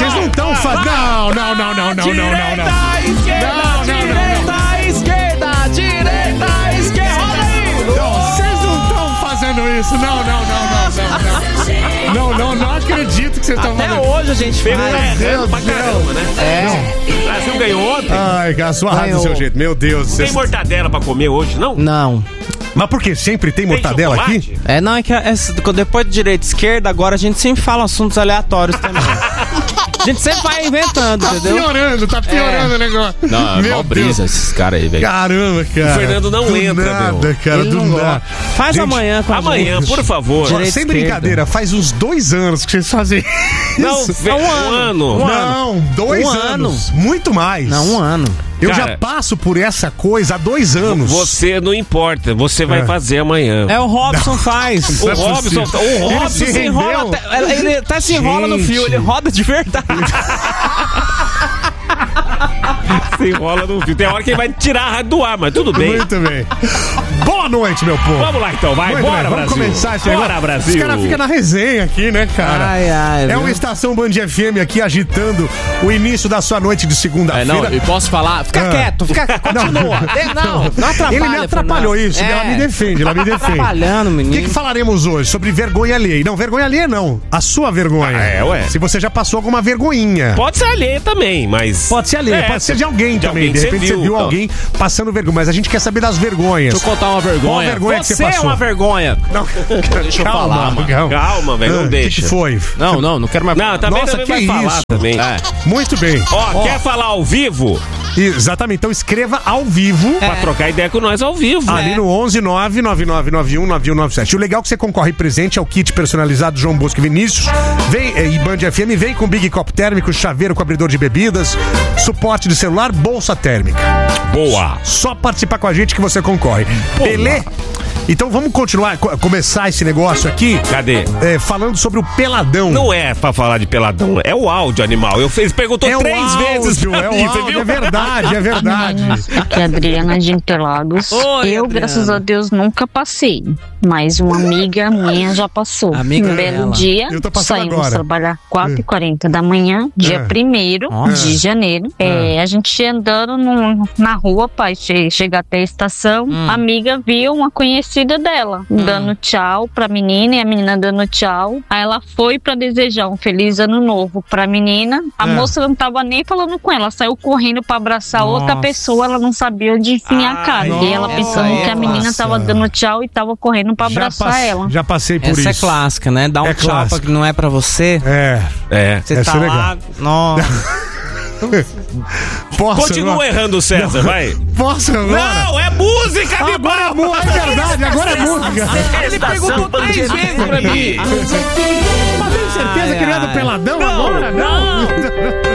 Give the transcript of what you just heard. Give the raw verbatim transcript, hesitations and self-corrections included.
Vocês não estão fazendo. Não, não, não, não, não, não, não, não. Esquerda, Não, não, direita, não, não. esquerda, direita, esquerda. Roda aí. Não, vocês não estão fazendo isso. Não, não, não, não, não. Não, não, não acredito que vocês estão Até fazendo. hoje a gente fez. Meu É, Deus pra do céu. caramba, né? É. O Brasil ganhou ontem. Ai, cara, sua rádio do seu jeito. Meu Deus. Tem Vocês... mortadela pra comer hoje, não? Não. Mas por quê? Sempre tem Tem mortadela chocolate? aqui? É, não, é que essa- depois de direita e esquerda, agora a gente sempre fala assuntos aleatórios também. A gente sempre vai inventando, Tá entendeu? piorando, tá piorando o negócio. Não, é Meu mó brisa Deus. esses caras aí, velho. Caramba, cara. O Fernando não do entra, nada, meu. cara, Ele do não nada. Faz Gente, amanhã com a Amanhã, gente. por favor. Direita, Sem esquerda. brincadeira, faz uns dois anos que vocês fazem isso. Não, fe- um um ano. ano. Um Não, dois Um anos. Muito mais. Não, um ano. Eu Cara, já passo por essa coisa há dois anos. Você não importa, você vai É. fazer amanhã. É o Robson faz. O Não é Robson, possível. o Ele Robson se se enrola rendeu. até, ele até se enrola no Gente. fio, ele roda de verdade. se enrola no fio. Tem hora que ele vai tirar a rádio do ar, mas tudo bem. Muito bem. Boa noite, meu povo. Vamos lá então, vai. Muito Bora, bem, vamos Brasil. começar esse Bora, negócio. Brasil. Os caras ficam na resenha aqui, né, cara? Ai, ai, É viu? uma estação Band F M aqui agitando o início da sua noite de É, segunda-feira. não, e posso falar? Fica Ah. quieto, fica, continua. De- Não, não atrapalha. Ele me atrapalhou Fernando. isso, É. ela me defende, ela me Tá defende. atrapalhando, O menino. que, que falaremos hoje? Sobre vergonha alheia. Não, vergonha alheia não. A sua vergonha. Ah, é, ué. Se você já passou alguma vergonhinha. Pode ser alheio também, mas. Pode ser alheia, É, pode ser de alguém de também. alguém De que repente você você viu, viu então. alguém passando vergonha. Mas a gente quer saber das vergonhas. Deixa eu contar uma vergonha. Qual vergonha que Você você é passou? uma vergonha. Não. Deixa eu falar, mano. calma. Calma, velho, Ah, não o deixa. que, que foi? Não, não, não quero mais Não, também, Nossa, também que vai falar isso? também. É. Muito bem. Ó, quer falar ao vivo? Exatamente. Então escreva ao vivo. Pra trocar ideia com nós ao vivo. Ali no onze nove nove nove nove um nove um nove sete. O legal é que você concorre presente ao kit personalizado João Bosco e Vinícius. Vem, eh, e Band F M vem com Big Copo térmico, chaveiro com abridor de bebidas, suporte de celular, bolsa térmica. Boa. Só participar com a gente que você concorre. Belê? Então vamos continuar, co- começar esse negócio aqui. Cadê? eh, falando sobre o peladão. Não é pra falar de peladão, é o áudio, animal. Eu fiz, perguntou é três o áudio, vezes pra é o mim, você áudio, viu? é verdade, é verdade. Aqui é a Adriana de Interlagos. Oi, eu, Adriana. graças a Deus, nunca passei. Mas uma amiga minha já passou. Amiga um belo dela. dia, Eu tô passando saímos agora. trabalhar quatro e quarenta da manhã, dia É. primeiro Nossa. de janeiro. É, a gente ia andando no- na rua para chegar até a estação. Hum. A amiga viu uma conhecida dela dando tchau pra menina e a menina dando tchau. Aí ela foi pra desejar um feliz ano novo pra menina. A É. moça não tava nem falando com ela, saiu correndo pra abraçar Nossa. outra pessoa. Ela não sabia onde enfiar a Ai, cara. E ela nossa. pensando que a menina Nossa. tava dando tchau e tava correndo pra Já, abraçar passe- ela. já passei por Essa é isso. clássica, né? Dá um É tchau clássico. pra que não é pra você. É. É. Você Essa tá é legal. lá. Nossa. Posso Continua agora? errando o César, vai. Posso agora? Não, é música, Agora é, animal. mu- é verdade, agora é música. Ele perguntou três vezes pra mim. Mas tem certeza Ai, que ele é do ai. peladão Não, agora? Não.